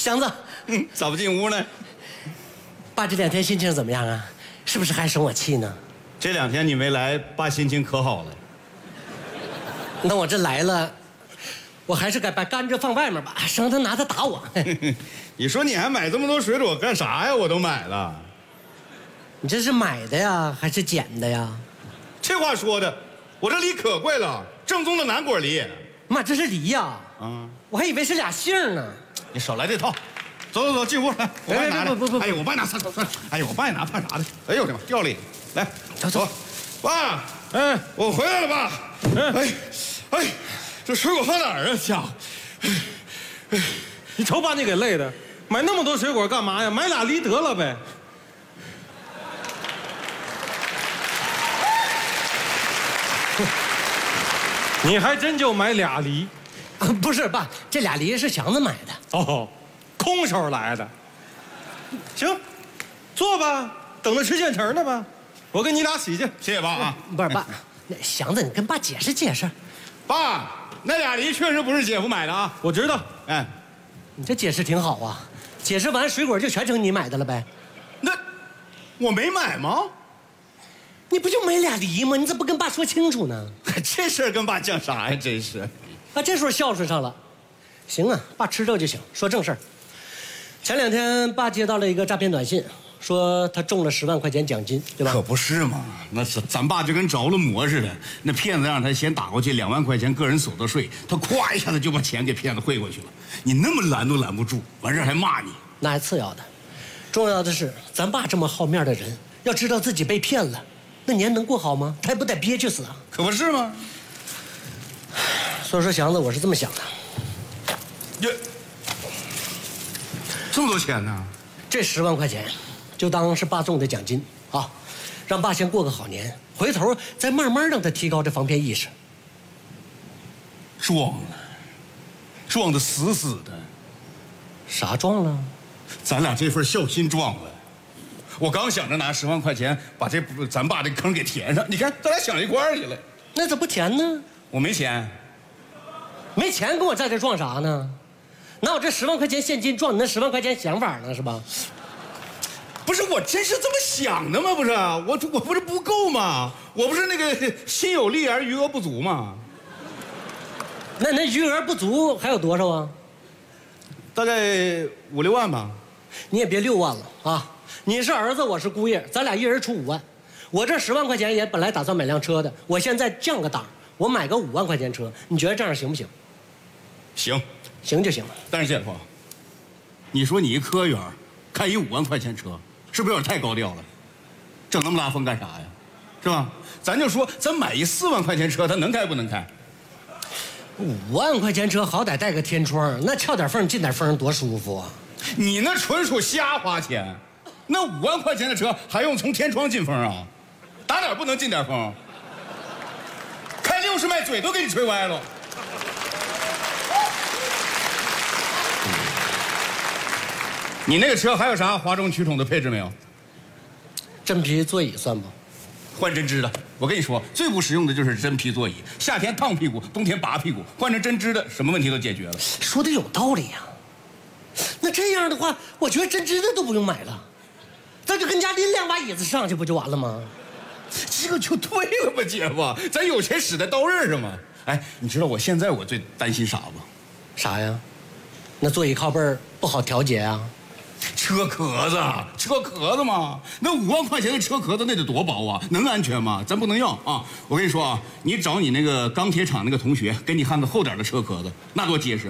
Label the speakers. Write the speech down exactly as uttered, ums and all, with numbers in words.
Speaker 1: 祥子，
Speaker 2: 嗯，咋不进屋呢？
Speaker 1: 爸这两天心情怎么样啊？是不是还生我气呢？
Speaker 2: 这两天你没来，爸心情可好了。
Speaker 1: 那我这来了，我还是该把甘蔗放外面吧，省得他拿它打我。
Speaker 2: 你说你还买这么多水果干啥呀？我都买了。
Speaker 1: 你这是买的呀，还是捡的呀？
Speaker 2: 这话说的，我这梨可贵了，正宗的南果梨。
Speaker 1: 妈，这是梨呀！
Speaker 2: 啊，
Speaker 1: 我还以为是俩杏呢。
Speaker 2: 你少来这套。走走走，进屋来，我帮你拿。
Speaker 1: 不不不不，
Speaker 2: 哎呦，我帮你拿，算了算了。哎呦，我帮你拿，怕啥的？哎呦我的妈，掉里。来，
Speaker 1: 走走。
Speaker 2: 爸，哎，我回来了，爸。哎，哎，这水果放哪儿啊？家伙，
Speaker 3: 你瞅把你给累的，买那么多水果干嘛呀？买俩梨得了呗。你还真就买俩梨？
Speaker 1: 啊，不是爸，这俩梨是祥子买的。
Speaker 3: 哦，空手来的。行，坐吧，等着吃现成的吧。我跟你俩洗去。
Speaker 2: 谢谢爸啊。
Speaker 1: 不是爸，那祥子，你跟爸解释解释。
Speaker 2: 爸，那俩梨确实不是姐夫买的啊。
Speaker 3: 我知道。
Speaker 2: 哎，
Speaker 1: 你这解释挺好啊，解释完水果就全成你买的了呗？
Speaker 2: 那我没买吗？
Speaker 1: 你不就买俩梨吗？你怎么不跟爸说清楚呢？
Speaker 2: 这事儿跟爸犟啥呀？真是。
Speaker 1: 啊，这时候孝顺上了。行啊，爸吃肉就行。说正事儿。前两天爸接到了一个诈骗短信，说他中了十万块钱奖金，对吧？
Speaker 2: 可不是嘛，那是咱爸就跟着了魔似的。那骗子让他先打过去两万块钱个人所得税，他咵一下子就把钱给骗子汇过去了。你那么拦都拦不住，完事还骂你。
Speaker 1: 那还次要的，重要的是咱爸这么好面的人，要知道自己被骗了，那年能过好吗？他还不得憋屈死啊？
Speaker 2: 可不是吗？
Speaker 1: 所以说，祥子，我是这么想的。
Speaker 2: 呀，这么多钱呢？
Speaker 1: 这十万块钱，就当是爸中的奖金啊，让爸先过个好年，回头再慢慢让他提高这防骗意识。
Speaker 2: 撞了，撞得死死的。
Speaker 1: 啥撞了？
Speaker 2: 咱俩这份孝心撞了。我刚想着拿十万块钱把这咱爸这坑给填上，你看咱俩想一块儿去了。
Speaker 1: 那怎么不填呢？
Speaker 2: 我没钱。
Speaker 1: 没钱跟我在这撞啥呢？拿我这十万块钱现金撞你那十万块钱想法呢是吧？
Speaker 2: 不是，我真是这么想的吗？不是，我我不是不够吗？我不是那个心有力而余额不足吗？
Speaker 1: 那那余额不足还有多少啊？
Speaker 2: 大概五六万吧。
Speaker 1: 你也别六万了啊！你是儿子，我是姑爷，咱俩一人出五万。我这十万块钱也本来打算买辆车的，我现在降个档，我买个五万块钱车，你觉得这样行不行？
Speaker 2: 行，
Speaker 1: 行就行。
Speaker 2: 但是姐夫，你说你一科员，开一五万块钱车，是不是有点太高调了？整那么大风干啥呀？是吧？咱就说咱买一四万块钱车，它能开不能开？
Speaker 1: 五万块钱车好歹带个天窗，那撬点缝进点风多舒服啊！
Speaker 2: 你那纯属瞎花钱，那五万块钱的车还用从天窗进风啊？打哪不能进点风？开六十迈嘴都给你吹歪了。你那个车还有啥哗众取宠的配置没有？
Speaker 1: 真皮座椅算不？
Speaker 2: 换针织的，我跟你说，最不实用的就是真皮座椅，夏天烫屁股，冬天拔屁股，换成针织的，什么问题都解决了。
Speaker 1: 说的有道理呀、啊。那这样的话，我觉得针织的都不用买了，咱就跟家拎两把椅子上去不就完了吗？
Speaker 2: 这个就对了吧，姐夫，咱有钱使在刀刃上嘛。哎，你知道我现在我最担心啥不？
Speaker 1: 啥呀？那座椅靠背不好调节啊？
Speaker 2: 车壳子，车壳子嘛，那五万块钱的车壳子那得多薄啊，能安全吗？咱不能要啊！我跟你说啊，你找你那个钢铁厂那个同学，给你焊个厚点的车壳子，那多结实。